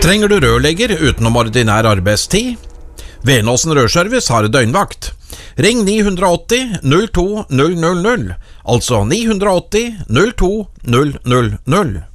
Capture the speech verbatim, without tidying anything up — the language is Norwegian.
Trenger du rørlegger utenom ordinær arbeidstid? Venåsen Rørservice har døgnvakt. Ring ni åtte null null to null null null, altså ni åtte null to null null null.